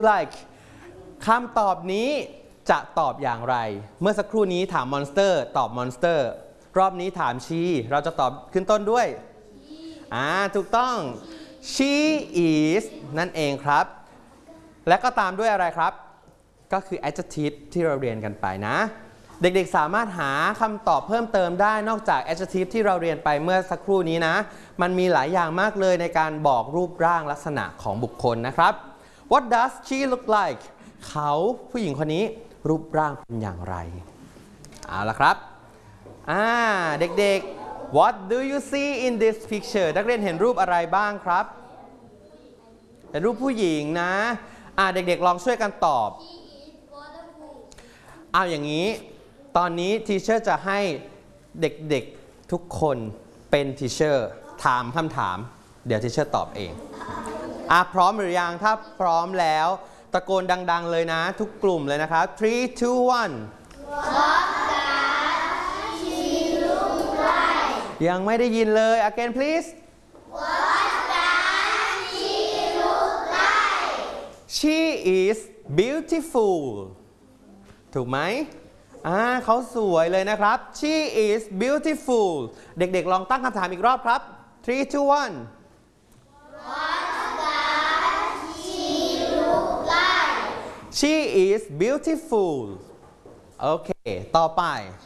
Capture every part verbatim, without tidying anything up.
like คำตอบนี้จะตอบอย่างไรเมื่อสักครู่นี้ถาม monster ตอบ monster รอบนี้ถาม she เราจะตอบขึ้นต้นด้วยอ่าถูกต้อง she is นั่นเองครับและก็ตามด้วยอะไรครับก็คือ adjective ที่เราเรียนกันไปนะเด็กๆสามารถหาคำตอบเพิ่มเติมได้นอกจาก adjective ที่เราเรียนไปเมื่อสักครู่นี้นะมันมีหลายอย่างมากเลยในการบอกรูปร่างลักษณะของบุคคลนะครับ What does she look like เขาผู้หญิงคนนี้รูปร่างเป็นอย่างไรเอาละครับอ่าเด็กๆ What do you see in this picture นักเรียนเห็นรูปอะไรบ้างครับเป็นรูปผู้หญิงนะอ่าเด็กๆลองช่วยกันตอบเอาอย่างนี้ตอนนี้ทีเชอร์จะให้เด็กๆทุกคนเป็นทีเชอร์ถามคำถามเดี๋ยวทีเชอร์ตอบเองอ่ะพร้อมหรือยังถ้าพร้อมแล้วตะโกนดังๆเลยนะทุกกลุ่มเลยนะครับ three two one What does she look like ยังไม่ได้ยินเลย again please What does she look like she is beautiful ถูกไหมอ่าเขาสวยเลยนะครับ she is beautiful เด็กๆลองตั้งคำถามอีกรอบครับ three two one What does she look like she is beautiful โอเคต่อไป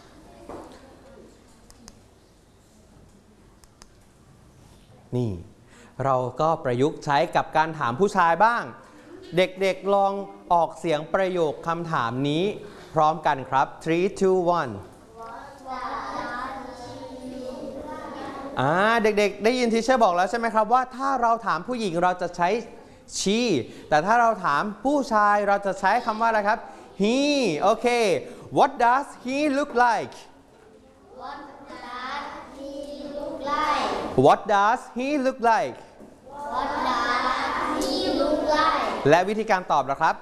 นี่เราก็ประยุกต์ใช้กับการถามผู้ชายบ้างเด็กๆลองออกเสียงประโยคคำถามนี้พร้อมกันครับ three two one อ่าเด็กๆได้ยินทีเชอร์บอกแล้วใช่ไหมครับว่าถ้าเราถามผู้หญิงเราจะใช้ she แต่ถ้าเราถามผู้ชายเราจะใช้คำว่าอะไรครับ he โอเค what does he look like What does he look like what does he look like What does he look like และวิธีการตอบล่ะครับ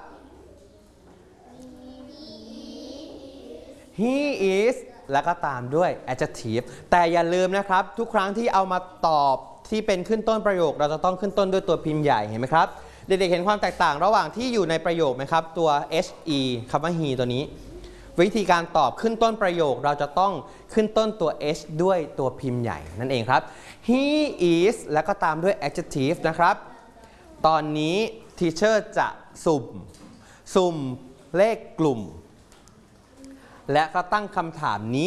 he is แล้วก็ตามด้วย adjective แต่อย่าลืมนะครับทุกครั้งที่เอามาตอบที่เป็นขึ้นต้นประโยคเราจะต้องขึ้นต้นด้วยตัวพิมพ์ใหญ่เห็นไหมครับเด็กๆเห็นความแตกต่างระหว่างที่อยู่ในประโยคไหมครับตัว he คำว่า he ตัวนี้วิธีการตอบขึ้นต้นประโยคเราจะต้องขึ้นต้นตัว h ด้วยตัวพิมพ์ใหญ่นั่นเองครับ he is แล้วก็ตามด้วย adjective นะครับตอนนี้ทีเชอร์จะสุ่มสุ่มเลขกลุ่มและก็ตั้งคำถามนี้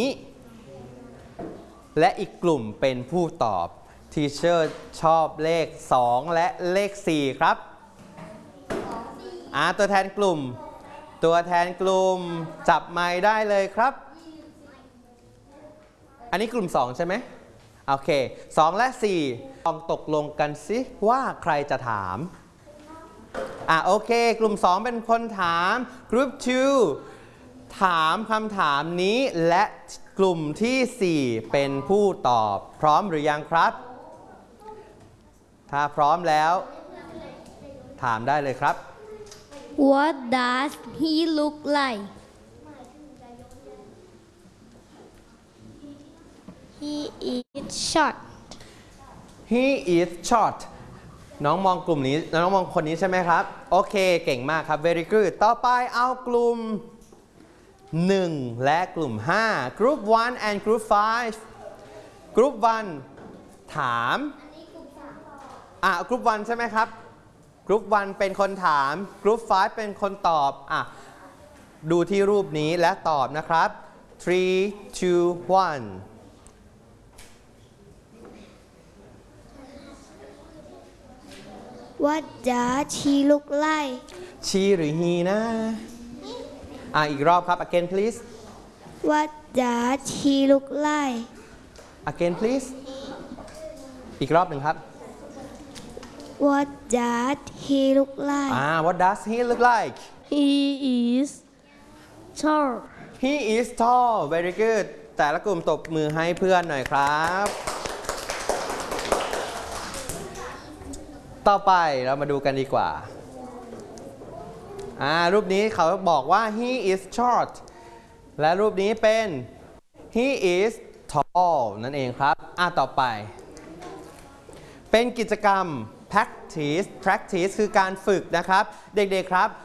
และอีกกลุ่มเป็นผู้ตอบทีเชอร์ชอบเลขสองและเลขสี่ครับอ่าตัวแทนกลุ่มตัวแทนกลุ่มจับไมค์ได้เลยครับอันนี้กลุ่มสองใช่ไหมโอเคสองและสี่ลองตกลงกันสิว่าใครจะถามอ่ะโอเคกลุ่มสองเป็นคนถามกลุ่มสองถามคำถามนี้และกลุ่มที่สี่เป็นผู้ตอบพร้อมหรือยังครับถ้าพร้อมแล้วถามได้เลยครับ What does he look like He is short he is short น้องมองกลุ่มนี้น้องมองคนนี้ใช่ไหมครับโอเคเก่งมากครับ very good ต่อไปเอากลุ่มหนึ่งและกลุ่มห้า group one and group five group one ถามอ่ะ group one ใช่ไหมครับ group one เป็นคนถาม group five เป็นคนตอบอ่ะดูที่รูปนี้และตอบนะครับ three two one What does he look like she หรือ he นะอ่ะอีกรอบครับ again please What does he look like again please อีกรอบหนึ่งครับ What does he look like อ่า what does he look like He is tall he is tall very good แต่ละกลุ่มตบมือให้เพื่อนหน่อยครับต่อไปเรามาดูกันดีกว่าอ่ารูปนี้เขาบอกว่า he is short และรูปนี้เป็น he is tall นั่นเองครับอ่าต่อไปเป็นกิจกรรม practice practice คือการฝึกนะครับเด็กๆครับ